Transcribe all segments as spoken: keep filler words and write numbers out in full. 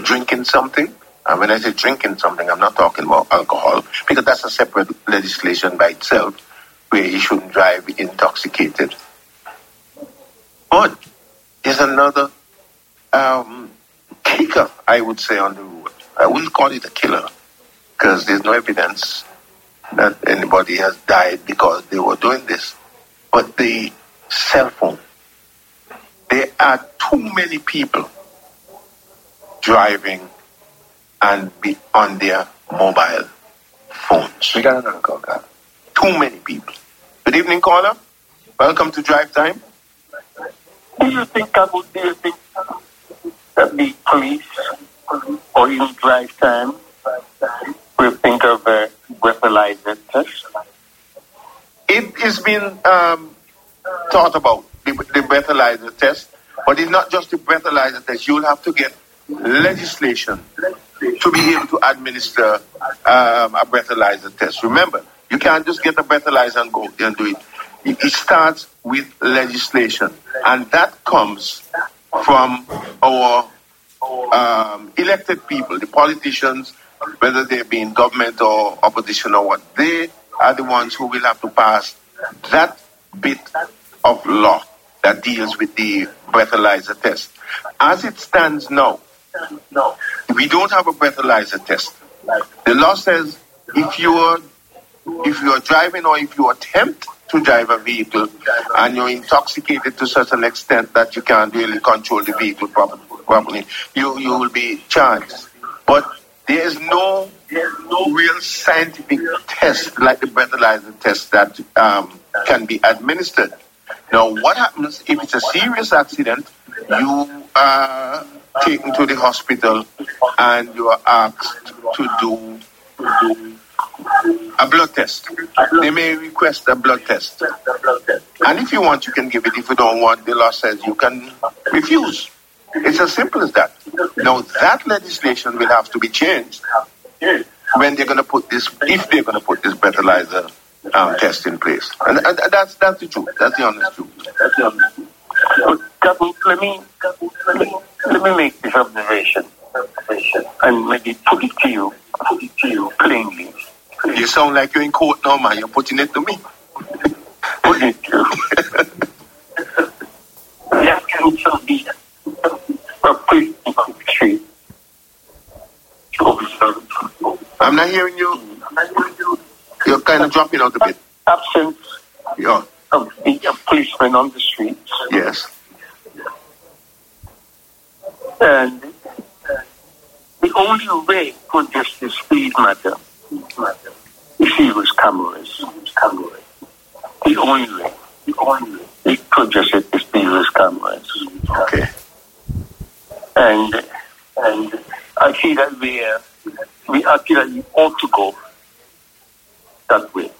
drinking something. And when I say drinking something, I'm not talking about alcohol, because that's a separate legislation by itself, where you shouldn't drive intoxicated. But there's another um, kicker, I would say, on the road. I wouldn't call it a killer, because there's no evidence that anybody has died because they were doing this. But the cell phone. There are too many people driving and be on their mobile phones. We got another call, God. Too many people. Good evening, caller. Welcome to Drive Time. Do you think I would do you think that the police or even Drive Time will think of a breathalyzer test? It has been um, thought about, the, the breathalyzer test, but it's not just the breathalyzer test. You'll have to get legislation to be able to administer um, a breathalyzer test. Remember, you can't just get a breathalyzer and go and do it. It, it starts with legislation, and that comes from our um, elected people, the politicians, whether they be in government or opposition or what. They are the ones who will have to pass that bit of law that deals with the breathalyzer test. As it stands now, we don't have a breathalyzer test. The law says if you are if you are driving or if you attempt to drive a vehicle and you're intoxicated to such an extent that you can't really control the vehicle properly, you, you will be charged. But there is no, no real scientific test like the breathalyzer test that um, can be administered. Now, what happens if it's a serious accident? You are taken to the hospital and you are asked to do a blood test. They may request a blood test. And if you want, you can give it. If you don't want, the law says you can refuse. It's as simple as that. Now, that legislation will have to be changed when they're going to put this, if they're going to put this breathalyzer um, test in place. And, and, and that's that's the truth. That's the honest truth. That's the honest truth. But let me, let me let me make this observation and maybe put it to you, put it to you plainly. You sound like you're in court now, man. You're putting it to me. Put it to you. That can so be a police on the street. I'm not hearing you. You're kind of dropping out a bit. Absence yeah. of the a policeman on the streets. Yes. And the only way to address the speed matter is to use cameras. The only way. The only way to address it is to use cameras. Okay. And and I feel that we uh, we actually ought to go that way.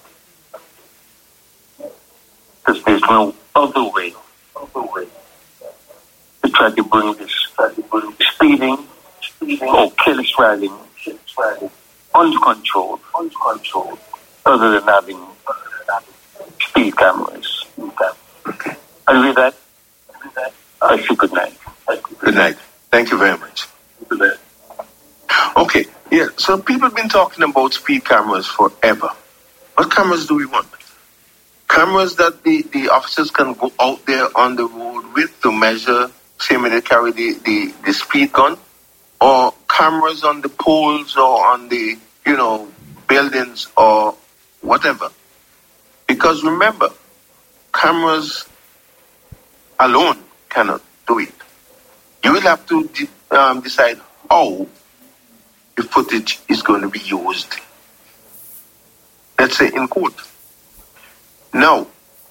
Because there's no other way, other way to try to bring this, try to bring speeding, speeding or careless driving under control, under control, other than having speed cameras. Okay. And with that, I say good night. Good night. Thank you very much. Okay, yeah, so people have been talking about speed cameras forever. What cameras do we want? Cameras that the, the officers can go out there on the road with to measure, say when they carry the, the, the speed gun, or cameras on the poles or on the, you know, buildings or whatever. Because remember, cameras alone cannot do it. You will have to de- um, decide how the footage is going to be used. Let's say in court. Now,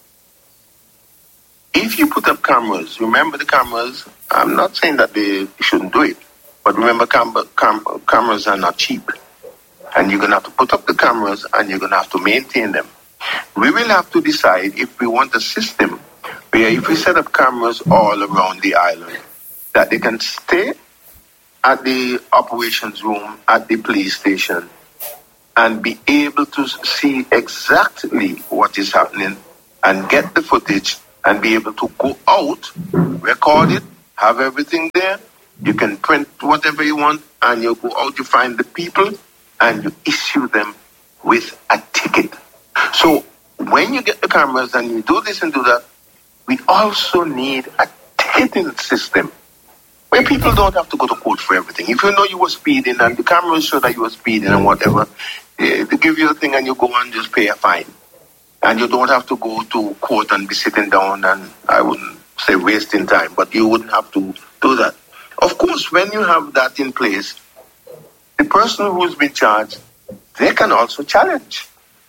if you put up cameras, remember the cameras, I'm not saying that they shouldn't do it, but remember cam- cam- cameras are not cheap. And you're going to have to put up the cameras and you're going to have to maintain them. We will have to decide if we want a system where if we set up cameras all around the island, that they can stay at the operations room at the police station and be able to see exactly what is happening and get the footage and be able to go out, record it, have everything there, You can print whatever you want, and you go out, you find the people, and you issue them with a ticket. So when you get the cameras and you do this and do that, we also need a ticketing system where people don't have to go to court for everything. If you know you were speeding and the cameras show that you were speeding and whatever, eh, they give you a thing and you go and just pay a fine. And you don't have to go to court and be sitting down and, I wouldn't say wasting time, but you wouldn't have to do that. Of course, when you have that in place, the person who's been charged, they can also challenge.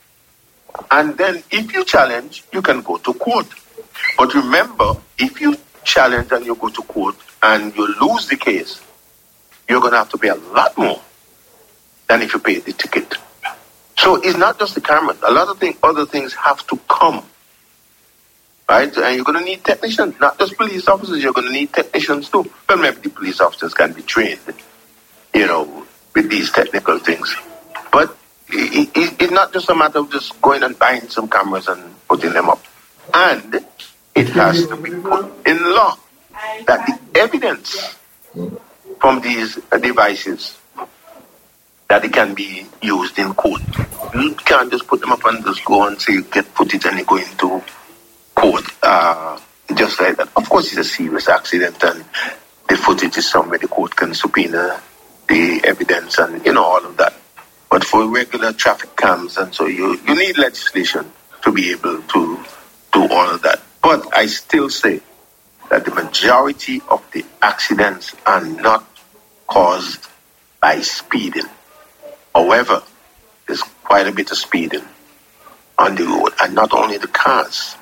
And then if you challenge, you can go to court. But remember, if you challenge and you go to court and you lose the case, you're going to have to pay a lot more than if you pay the ticket. So it's not just the camera. A lot of things, other things have to come. Right? And you're going to need technicians, not just police officers. You're going to need technicians too. Well, maybe the police officers can be trained, you know, with these technical things. But it, it, it's not just a matter of just going and buying some cameras and putting them up. And it has to be put in law that the evidence from these devices, that it can be used in court. You can't just put them up and just go and say you get footage and you go into court uh, just like that. Of course, it's a serious accident and the footage is somewhere the court can subpoena the evidence and, you know, all of that. But for regular traffic cams and so you, you need legislation to be able to do all of that. But I still say that the majority of the accidents are not caused by speeding. However, there's quite a bit of speeding on the road, and not only the cars.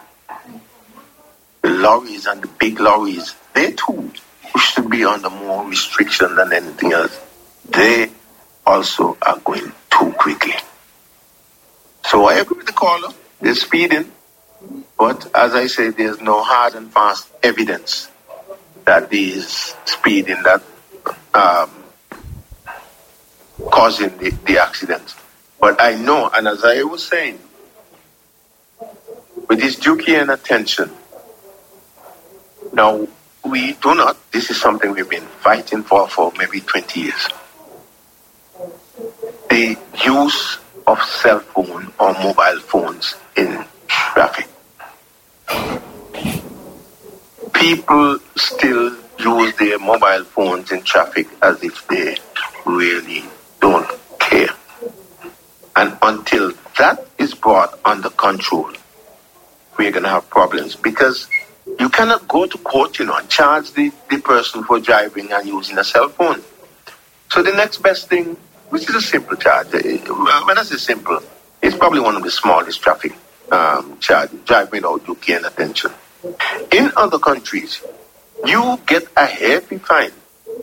The lorries and the big lorries, they too should be under more restriction than anything else. They also are going too quickly. So I agree with the caller. They're speeding. But as I say, there's no hard and fast evidence that these speeding that um, causing the, the accidents. But I know, and as I was saying, with this due care and attention, now we do not, this is something we've been fighting for for maybe twenty years. The use of cell phone or mobile phones in traffic. People still use their mobile phones in traffic as if they really don't care. And until that is brought under control, we're going to have problems, because you cannot go to court, you know, and charge the, the person for driving and using a cell phone. So the next best thing, which is a simple charge, well, when I say simple, it's probably one of the smallest traffic um, charges, driving without due care and attention. In other countries, you get a heavy fine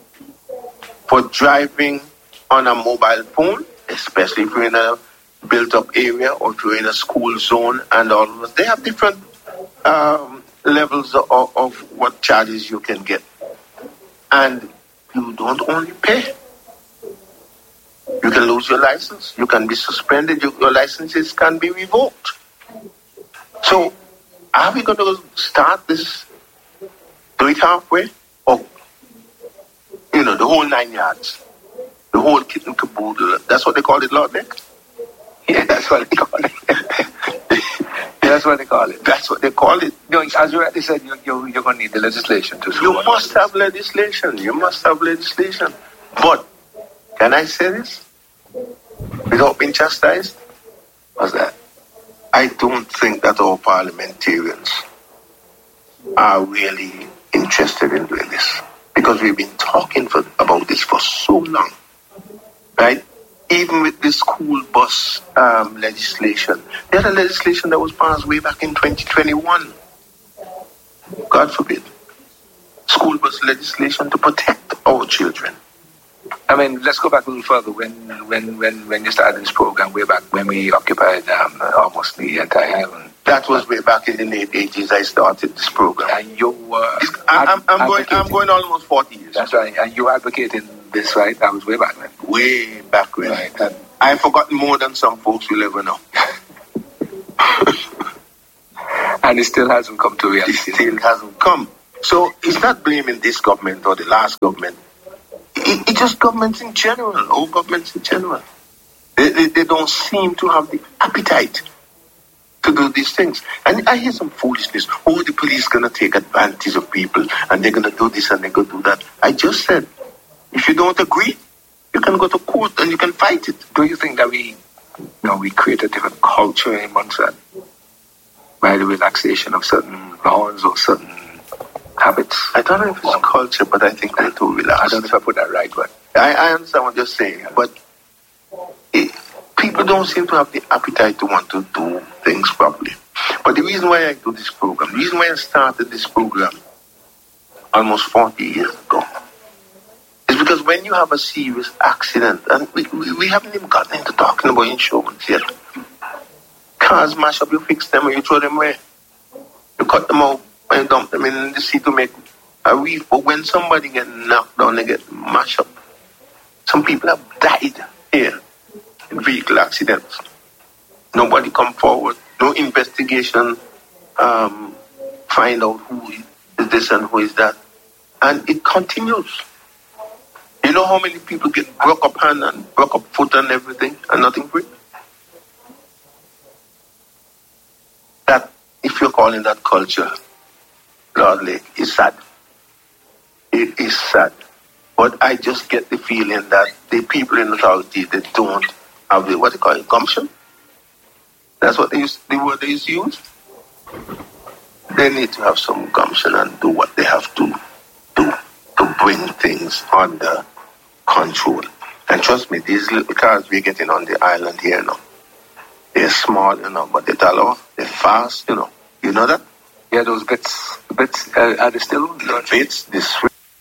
for driving on a mobile phone, especially if you're in a built-up area or if you're in a school zone and all of that. They have different um, levels of, of what charges you can get. And you don't only pay. You can lose your license. You can be suspended. Your, your licenses can be revoked. So, are we going to start this, do it halfway? Or, you know, the whole nine yards? The whole kit and caboodle. That's what they call it, Lord Nick? Yeah, that's what they call it. Yeah, that's what they call it. That's what they call it. You know, as you rightly said, you, you, you're going to need the legislation to... You must have legislation. You must have legislation. But, can I say this? Without being chastised? What's that? I don't think that our parliamentarians are really interested in doing this, because we've been talking for, about this for so long, right? Even with the school bus um, legislation, there's a legislation that was passed way back in twenty twenty-one. God forbid. School bus legislation to protect our children. I mean, let's go back a little further. When when when, when you started this program, way back when we occupied um, almost the entire island. That was way back in the late eighties. I started this program. And you were. Uh, I'm, I'm going. I'm going almost forty years. That's right. And you advocating this, right? That was way back then. Way back when. Right. And I've forgotten more than some folks will ever know. And it still hasn't come to reality. It still hasn't come. So it's not blaming this government or the last government. it, it just governments in general, all governments in general. They, they, they don't seem to have the appetite to do these things. And I hear some foolishness. Oh, the police going to take advantage of people and they're going to do this and they're going to do that. I just said, if you don't agree, you can go to court and you can fight it. Do you think that we, you know, we create a different culture in Montreal by the relaxation of certain laws or certain habits? I don't know if it's a culture, but I think we're too relaxed. I don't know if I put that right, but I, I understand what you're saying, but it, people don't seem to have the appetite to want to do things properly. But the reason why I do this program, the reason why I started this program almost forty years ago, is because when you have a serious accident, and we, we, we haven't even gotten into talking about insurance yet. Cars mash up, you fix them or you throw them away. You cut them out and you dump them in the sea to make a reef. But when somebody gets knocked down, they get mashed up. Some people have died here in vehicle accidents. Nobody come forward. No investigation. Um, find out who is this and who is that. And it continues. You know how many people get broke up hand and broke up foot and everything and nothing for it? That, if you're calling that culture, Lord Lake, is sad. It is sad. But I just get the feeling that the people in authority, they don't have the, what they call it, gumption. That's what they use, the word they used to use. They need to have some gumption and do what they have to do to bring things under control. And trust me, these little cars we're getting on the island here now, they're small, you know, but they're taller, they're fast, you know. You know that? Yeah, those bits, bits uh, are they still? The bits, this.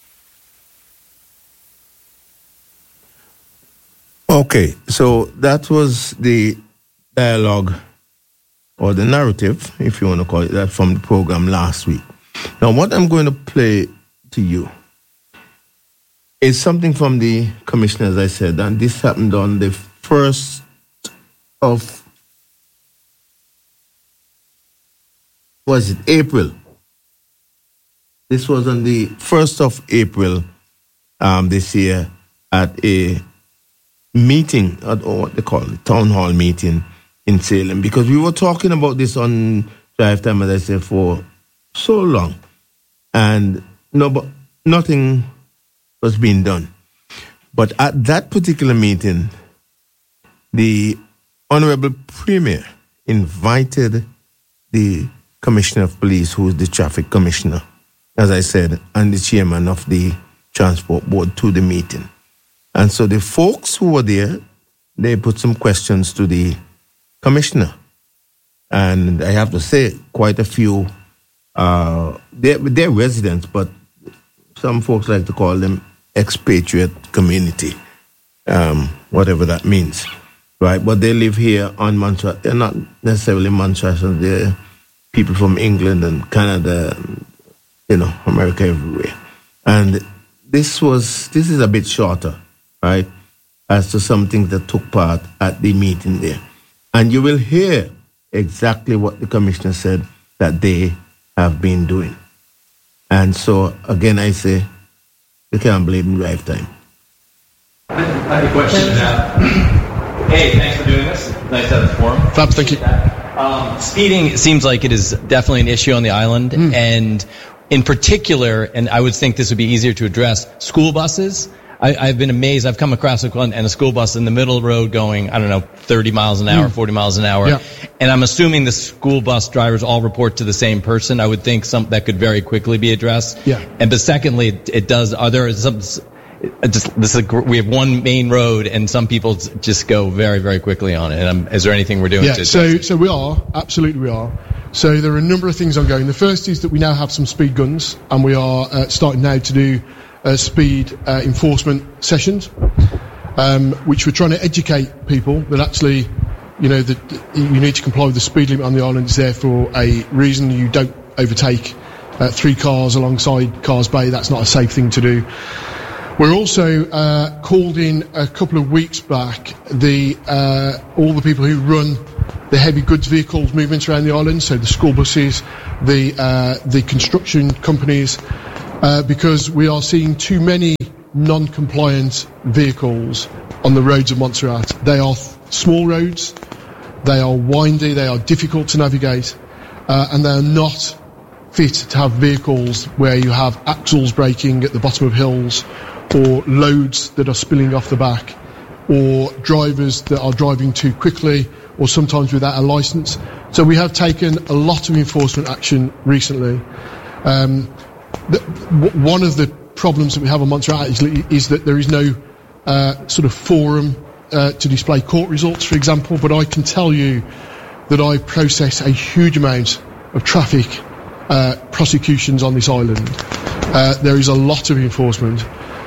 Okay, so that was the dialogue or the narrative, if you want to call it that, from the program last week. Now, what I'm going to play to you is something from the commissioner, as I said, and this happened on the first of, was it April? This was on the first of April um, this year at a meeting, or what they call it, town hall meeting in Salem, because we were talking about this on Drive Time, as I said, for so long, and no, but nothing was being done. But at that particular meeting, the Honorable Premier invited the Commissioner of Police, who is the Traffic Commissioner, as I said, and the Chairman of the Transport Board to the meeting. And so the folks who were there, they put some questions to the Commissioner. And I have to say, quite a few, uh, they're, they're residents, but some folks like to call them expatriate community, um, whatever that means, right? But they live here on Montreal. They're not necessarily Montreal, they're people from England and Canada, and, you know, America, everywhere. And this was, this is a bit shorter, right, as to some things that took part at the meeting there. And you will hear exactly what the Commissioner said that they have been doing. And so, again, I say, you can't blame Drive Time. I have a question now. Hey, thanks for doing this. Nice to have the forum. Fab, thank you. Um, speeding seems like it is definitely an issue on the island, mm. and in particular, and I would think this would be easier to address, school buses. I, I've been amazed. I've come across a, and a school bus in the middle of the road going, I don't know, thirty miles an hour, mm. forty miles an hour. Yeah. And I'm assuming the school bus drivers all report to the same person. I would think some that could very quickly be addressed. Yeah. And but secondly, it, it does. Are there some? Just this is a, we have one main road, and some people just go very, very quickly on it. And um, is there anything we're doing? Yeah. To so, so we are absolutely we are. So there are a number of things ongoing. The first is that we now have some speed guns, and we are uh, starting now to do uh, speed uh, enforcement sessions, um, which we're trying to educate people that actually, you know, that you need to comply with the speed limit on the island. Is there for a reason. You don't overtake uh, three cars alongside Cars Bay. That's not a safe thing to do. We're also uh, called in a couple of weeks back the uh, all the people who run the heavy goods vehicles movements around the island, so the school buses, the uh, the construction companies, uh, because we are seeing too many non-compliant vehicles on the roads of Montserrat. They are small roads, they are windy, they are difficult to navigate, uh, and they are not fit to have vehicles where you have axles breaking at the bottom of hills, or loads that are spilling off the back, or drivers that are driving too quickly, or sometimes without a licence. So we have taken a lot of enforcement action recently. Um, the, w- one of the problems that we have on Montserrat is, is that there is no uh, sort of forum uh, to display court results, for example, but I can tell you that I process a huge amount of traffic uh, prosecutions on this island. Uh, there is a lot of enforcement.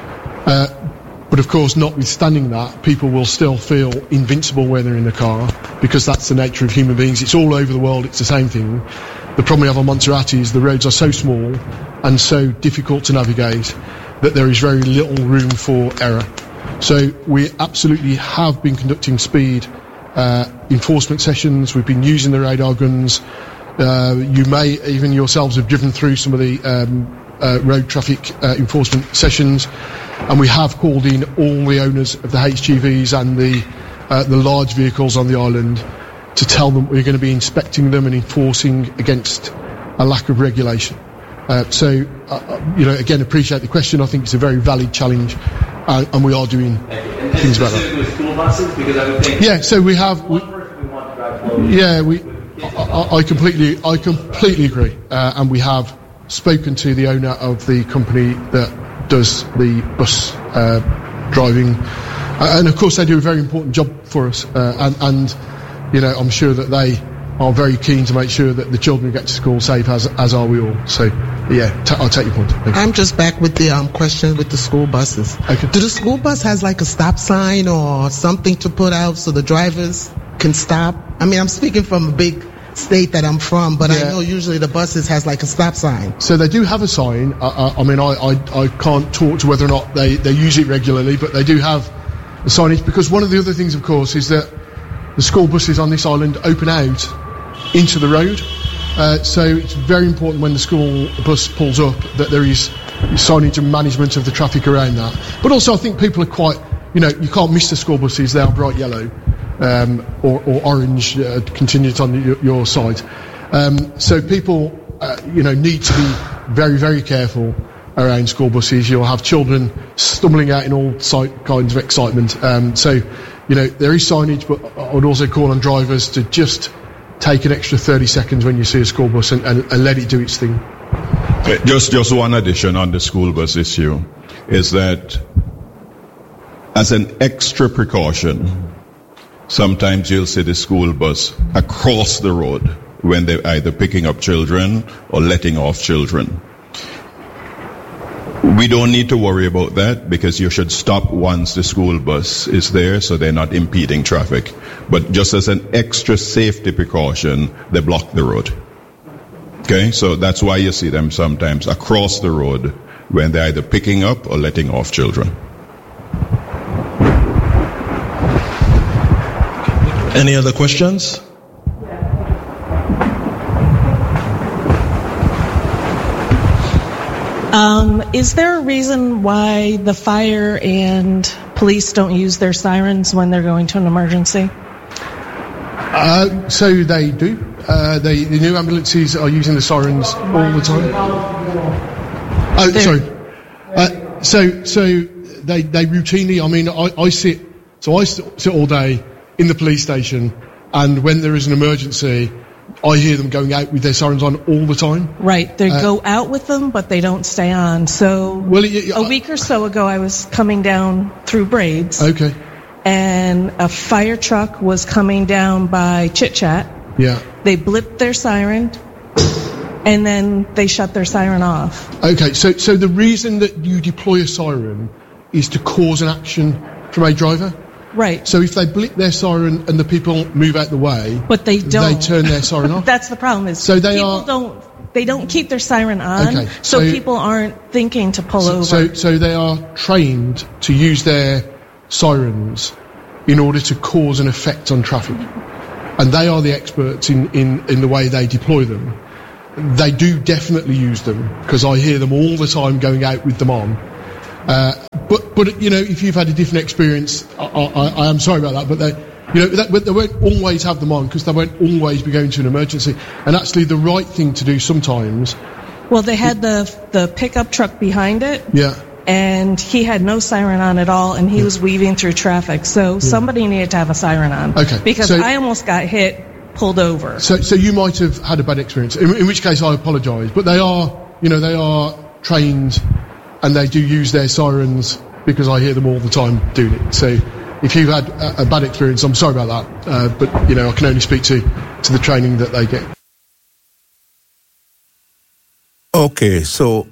Uh, But of course, notwithstanding that, people will still feel invincible when they're in the car, because that's the nature of human beings. It's all over the world, it's the same thing. The problem we have on Montserrat is the roads are so small and so difficult to navigate that there is very little room for error. So we absolutely have been conducting speed uh, enforcement sessions. We've been using the radar guns. Uh, you may even yourselves have driven through some of the um, uh, road traffic uh, enforcement sessions. And we have called in all the owners of the H G Vs and the uh, the large vehicles on the island to tell them we're going to be inspecting them and enforcing against a lack of regulation. Uh, so, uh, you know, again, appreciate the question. I think it's a very valid challenge, uh, and we are doing and things about that. With school buses, because I would think yeah, so we have. We, we want to drive slowly. yeah, we. I, I completely, I completely agree, uh, and we have spoken to the owner of the company that does the bus uh, driving, uh, and of course they do a very important job for us, uh, and, and you know, I'm sure that they are very keen to make sure that the children get to school safe, as as are we all. So yeah, t- I'll take your point. Thank you. I'm just back with the um, question with the school buses. Okay. Do the school bus has like a stop sign or something to put out so the drivers can stop? I mean, I'm speaking from a big state that I'm from, but Yeah. I know usually the buses has like a stop sign. So they do have a sign. Uh, uh, I mean, I, I I can't talk to whether or not they, they use it regularly, but they do have a signage, because one of the other things, of course, is that the school buses on this island open out into the road. Uh, so it's very important when the school bus pulls up that there is signage and management of the traffic around that. But also I think people are quite, you know, you can't miss the school buses. They are bright yellow. Um, or, or orange uh, contingent on your, your side. Um, so people, uh, you know, need to be very, very careful around school buses. You'll have children stumbling out in all si- kinds of excitement. Um, so, you know, there is signage, but I would also call on drivers to just take an extra thirty seconds when you see a school bus and, and, and let it do its thing. Just, just one addition on the school bus issue is that, as an extra precaution, sometimes you'll see the school bus across the road when they're either picking up children or letting off children. We don't need to worry about that, because you should stop once the school bus is there so they're not impeding traffic. But just as an extra safety precaution, they block the road. Okay, so that's why you see them sometimes across the road when they're either picking up or letting off children. Any other questions? Um, is there a reason why the fire and police don't use their sirens when they're going to an emergency? Uh, so they do. Uh, they, the new ambulances are using the sirens all the time. Oh, They're- sorry. Uh, so, so they they routinely. I mean, I, I sit. So I sit, sit all day in the police station, and when there is an emergency, I hear them going out with their sirens on all the time. Right, they Uh, go out with them, but they don't stay on. So Well, y- y- a week or so ago, I was coming down through Braids, Okay. and a fire truck was coming down by Chit Chat. Yeah. They blipped their siren, and then they shut their siren off. Okay. So, so the reason that you deploy a siren is to cause an action from a driver. Right, So if they blip their siren and the people move out the way, but they don't. they turn their siren off. That's the problem. Is So they people are- don't. They don't keep their siren on, Okay, so, so- people aren't thinking to pull So, over. so, so they are trained to use their sirens in order to cause an effect on traffic. And they are the experts in, in, in the way they deploy them. They do definitely use them, because I hear them all the time going out with them on. Uh, but but you know, if you've had a different experience, I, I, I am sorry about that. But they, you know, that, but they won't always have them on because they won't always be going to an emergency. And actually, the right thing to do sometimes. Well, they had the the pickup truck behind it. Yeah. And he had no siren on at all, and he yeah. was weaving through traffic. So yeah. somebody needed to have a siren on. Okay. Because so, I almost got hit, pulled over. So, so you might have had a bad experience. In, in which case, I apologise. But they are, you know, they are trained, and they do use their sirens because I hear them all the time doing it. So, if you've had a, a bad experience, I'm sorry about that. Uh, but you know, I can only speak to to the training that they get. Okay, so.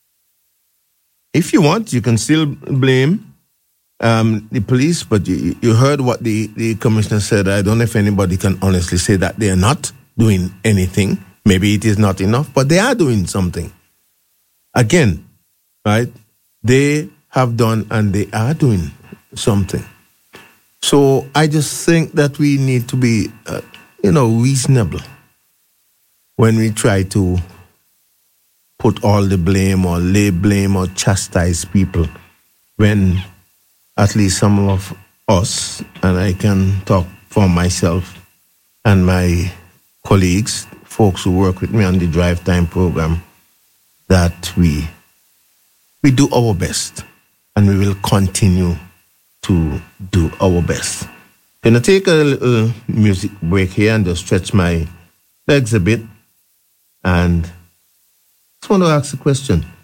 If you want, you can still blame um, the police, but you, you heard what the, the commissioner said. I don't know if anybody can honestly say that they are not doing anything. Maybe it is not enough, but they are doing something. Again, right? They have done and they are doing something. So I just think that we need to be, uh, you know, reasonable when we try to put all the blame or lay blame or chastise people when at least some of us, and I can talk for myself and my colleagues, folks who work with me on the Drive Time program, that we we do our best and we will continue to do our best. Going to take a little music break here and just stretch my legs a bit and I just want to ask a question.